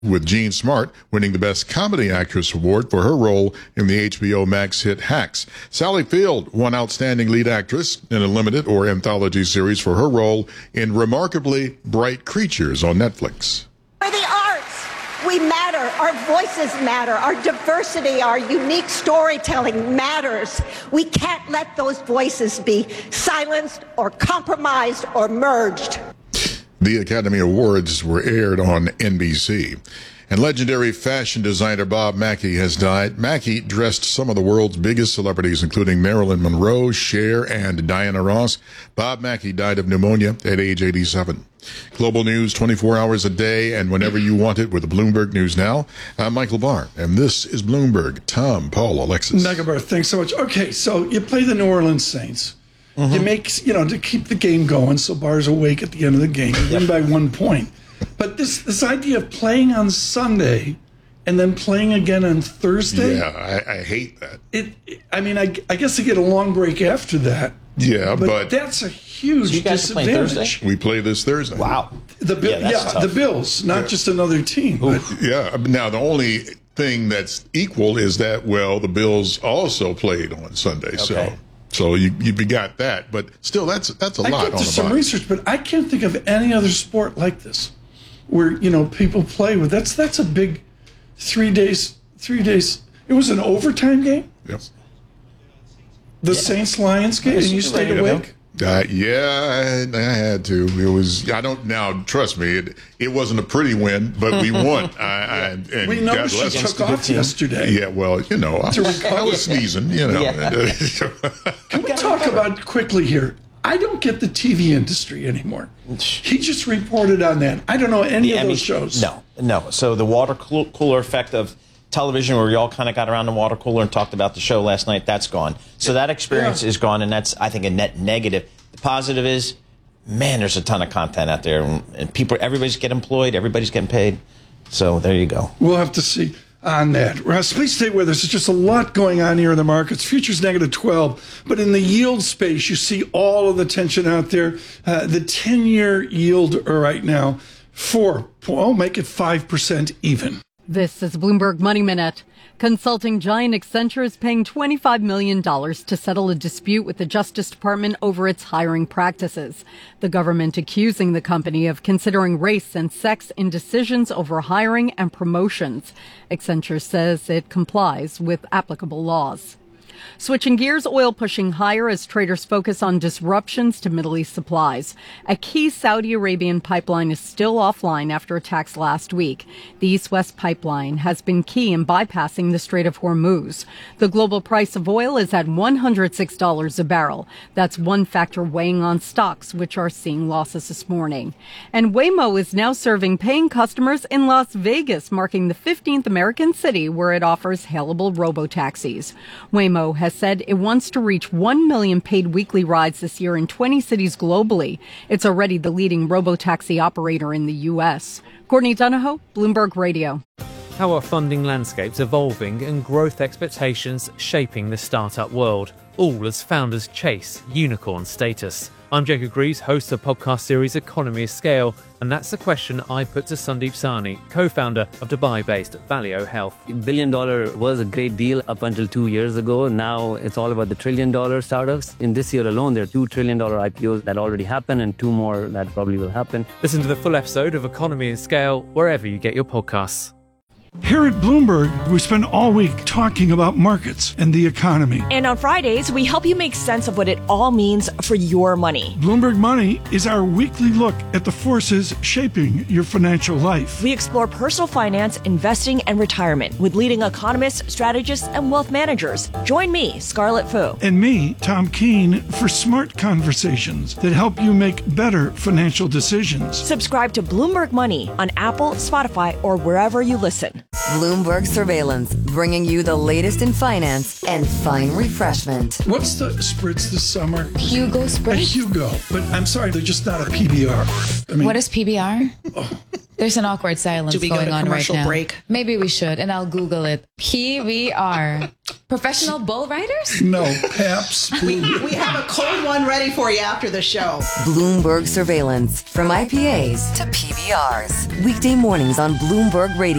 with Jean Smart winning the Best Comedy Actress Award for her role in the HBO Max hit Hacks. Sally Field won Outstanding Lead Actress in a limited or anthology series for her role in Remarkably Bright Creatures on Netflix. For the arts, we matter. Our voices matter. Our diversity, our unique storytelling matters. We can't let those voices be silenced or compromised or merged. The Academy Awards were aired on NBC. And legendary fashion designer Bob Mackie has died. Mackie dressed some of the world's biggest celebrities, including Marilyn Monroe, Cher, and Diana Ross. Bob Mackie died of pneumonia at age 87. Global news 24 hours a day and whenever you want it with Bloomberg News Now. I'm Michael Barr, and this is Bloomberg. Tom, Paul, Alexis. Megabar, thanks so much. Okay, so you play the New Orleans Saints. You make, to keep the game going, so Barr's awake at the end of the game. You win by 1 point. But this idea of playing on Sunday and then playing again on Thursday. Yeah, I hate that. I guess they get a long break after that. Yeah, but that's a huge disadvantage. We play this Thursday. Wow. The Bills, not just another team. But. Yeah. Now the only thing that's equal is that the Bills also played on Sunday, so you got that, but still that's a lot on the body. I did some research, but I can't think of any other sport like this, where people play with. That's a big 3 days. 3 days. It was an overtime game. Yep. The Saints Lions game, and you stayed awake. I had to. It was. I don't now. Trust me, it wasn't a pretty win, but we won. And we know she took off yesterday. Yeah, I was sneezing. Can we talk about quickly here? I don't get the TV industry anymore. He just reported on that. I don't know any of those shows. No. So the water cooler effect of television, where we all kind of got around the water cooler and talked about the show last night, that's gone. So that experience is gone, and that's, I think, a net negative. The positive is, man, there's a ton of content out there, and everybody's getting employed, everybody's getting paid. So there you go. We'll have to see on that. Russ, please stay with us. There's just a lot going on here in the markets. Futures negative 12, but in the yield space, you see all of the tension out there. The 10-year yield right now, make it 5% even. This is Bloomberg Money Minute. Consulting giant Accenture is paying $25 million to settle a dispute with the Justice Department over its hiring practices. The government accusing the company of considering race and sex in decisions over hiring and promotions. Accenture says it complies with applicable laws. Switching gears, oil pushing higher as traders focus on disruptions to Middle East supplies. A key Saudi Arabian pipeline is still offline after attacks last week. The East-West pipeline has been key in bypassing the Strait of Hormuz. The global price of oil is at $106 a barrel. That's one factor weighing on stocks, which are seeing losses this morning. And Waymo is now serving paying customers in Las Vegas, marking the 15th American city where it offers hailable robo-taxis. Waymo has said it wants to reach 1 million paid weekly rides this year in 20 cities globally. It's already the leading robo-taxi operator in the U.S. Courtney Donahoe, Bloomberg Radio. How are funding landscapes evolving and growth expectations shaping the startup world, all as founders chase unicorn status? I'm Jacob Greaves, host of the podcast series Economy of Scale, and that's the question I put to Sandeep Sahni, co-founder of Dubai-based Valeo Health. $1 billion was a great deal up until 2 years ago. Now it's all about the $1 trillion startups. In this year alone, there are $2 trillion IPOs that already happened and 2 more that probably will happen. Listen to the full episode of Economy of Scale wherever you get your podcasts. Here at Bloomberg, we spend all week talking about markets and the economy. And on Fridays, we help you make sense of what it all means for your money. Bloomberg Money is our weekly look at the forces shaping your financial life. We explore personal finance, investing, and retirement with leading economists, strategists, and wealth managers. Join me, Scarlett Fu. And me, Tom Keene, for smart conversations that help you make better financial decisions. Subscribe to Bloomberg Money on Apple, Spotify, or wherever you listen. Bloomberg Surveillance, bringing you the latest in finance and fine refreshment. What's the spritz this summer? Hugo Spritz? A Hugo, but I'm sorry, they're just not a PBR. What is PBR? There's an awkward silence Do we go going to on right commercial now. break? Maybe we should, and I'll Google it. PBR. Professional bull riders? No, Paps. We have a cold one ready for you after the show. Bloomberg Surveillance. From IPAs to PBRs. Weekday mornings on Bloomberg Radio.